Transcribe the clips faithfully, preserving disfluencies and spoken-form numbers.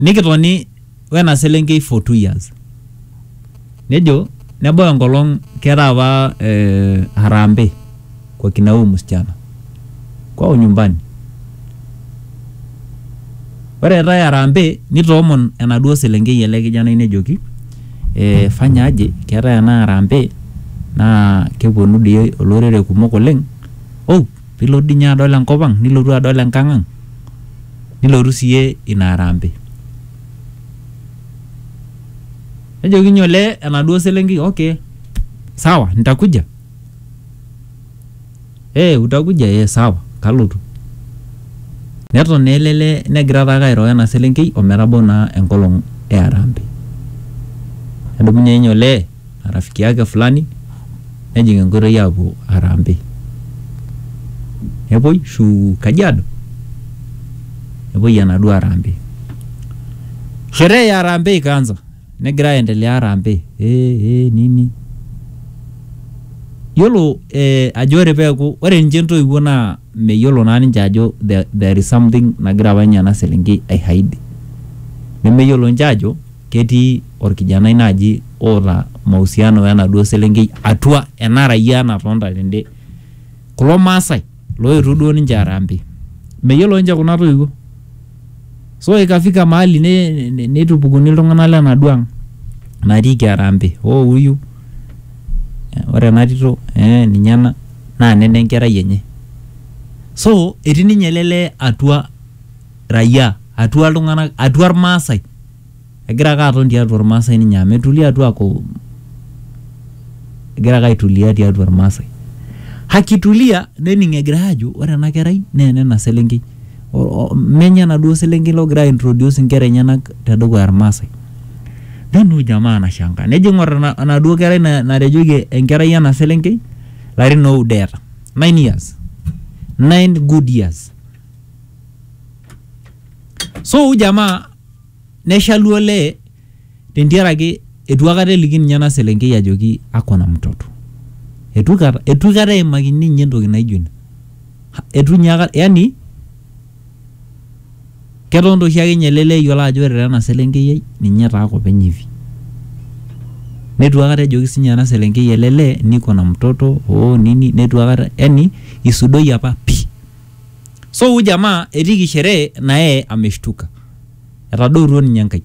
nikitoni wena selenkei for two years. Nejo nebo enkolong kera apa eh, harambe kwa kina huyu msichana kwao nyumbani. Ore etai harambe nitoomon enaduo selenkei ele kijana nejoki eh, fanya aje keetai ena harambe na keponu dii olorere kumok oleng. Oh, pilo dinya adol enkopang nilotu adol enkangang. Nilotu siye ina harambe. Nejoki nyole enaduo selenkei, okay. Sawa, nitakuja. Eh, utakuja eh sawa, kalotu. Neton nelele negira taka airo ena selenkei ometabo na enkolong e harambe. Edumunye nyole rafiki yake fulani nejinga ngoro yapo harambe. Epoi shu Kajiado. Epoi enaduo harambe. Sherehe ya harambe ikaanza. Negira endelea harambe. Eh eh nini. Yolo eh ajore peku ore nje ntoiwuo na meyolo na ninje ajo there, there is something nagira banya na selenkei ai hide. Nemeyolo nje ajo ketii orkijana inaji ora mahusiano yana duo selenkei atua enaraia na tonda tende kulo Maasai loetu duo ninje harambe. Meyolo nje kuna toiwuo. So ikafika mahali ne netupukuni iltung'anak lena duang natii harambe. Oh huyu ore ena tito eh ninyana na nene enkerai enye. So etii ninye lele atua raia atua iltung'anak atua irmaasai. Egira aka aton tiatua irmaasai ninye ametulia atua ko egira aka aitulia tiatua irmaasai. Hakitulia nening egira ajo ore ena kerai nee nena selenkei. Menya na duo selenkei logira introduce nkera enyenak tedukuya irmaasai. Nenu jamaa anashanga. Nejingor na, na duo kerai na narejoge enkerai ena selenkei larin no data. nine years. nine good years. So jamaa neshalu ole tendiarake etuakate likin nyana selenkei ajoki akona mtoto. Etukata etukata imagine ninye ntoki naijo ina. Etunyaka yani ketondo shiake nyelele yola ajo ere ena selenkei ninye taako penyivi. Netuakate ajoki sinya na selenkei elele niko na mtoto oh nini netuakate yani isudoi hapa pi. So huyu jamaa etiki sherehe na yeye ameshtuka. Etadoutuo ninye nkai.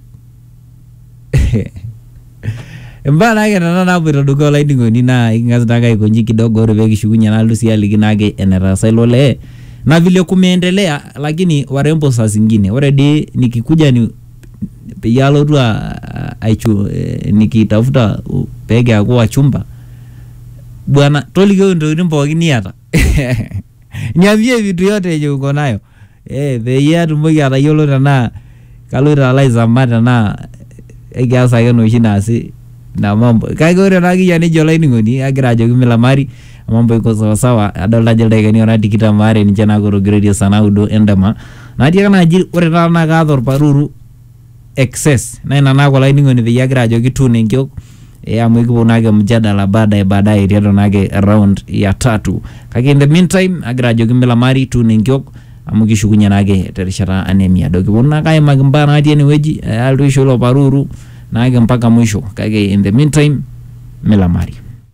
Mbana yake na nana hapo itaduka la indingoni na ingazitaka ikonji kidogo ore peki shukunya na lusi ya likinage enerasa ilole na vile kumeendelea lakini warembo saa zingine already nikikuja ni yalo tu aichu eh, nikitafuta pege ya kuwa chumba bwana tolikio ndio nimbo kiniata niambie vitu yote yenye uko nayo eh beya tumoki atayolo tana kalora laiza mata na egasa yano shinasi na mambo kaigore nagi yani jolaini ngoni agira ajoki milamari mambo iko sawa sawa adolta jelda gani ona tikita mare ni jana goro grade sana udo endama na dia kana jiri ore na ga dor paruru excess na ina nako laini ngoni be agira ajoki tune ngyo e amwiki bonage mjadala baadaye baadaye riedo nage around ya tatu kake in the meantime agira ajoki milamari tune ngyo amukishukunya nage terishara anemia doki bona kai magmbana hadi ni weji aldo sholo paruru nage mpaka mwisho kage in the meantime milamari.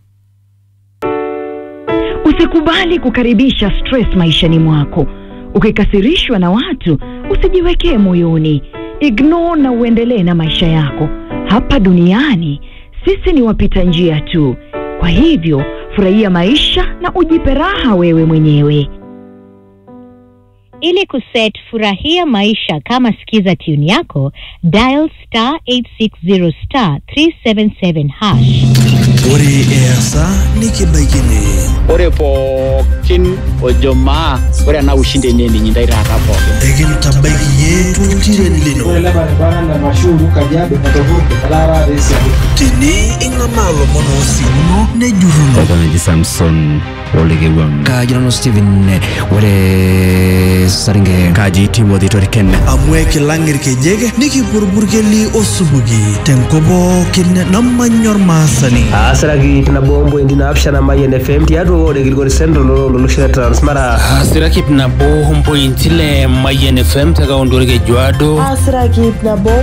Usikubali kukaribisha stress maishani mwako. Ukikasirishwa na watu, usijiwekee moyoni. Ignore na uendelee na maisha yako. Hapa duniani, sisi ni wapita njia tu. Kwa hivyo, furahia maisha na ujipe raha wewe mwenyewe. Ili kuset furahia maisha kama sikiza tune yako, dial star eight six zero star three seven seven hash. Ore esa nikibaikini. Ore po kin ojoma ore na ushinde nini nyindaira hapo. Egin tabaiki yetu tireni lino. Ore leba bana na mashuru Kajiado katovuke kalara resi. Tini ingamalo mono sino nejuruno. Oda ni Samson Olegewam. Kajano Steven ore Saringe Kaji Timothy Toriken amwe kilangir kejege niki burburgeli osubugi tenkobo kin namanyor masani asiraki tinabombo indina apshana mayen F M tiatu ode Gilgori Central lolushira Transmara asiraki tinabombo intile mayen F M taka ondorege juado asiraki tinabombo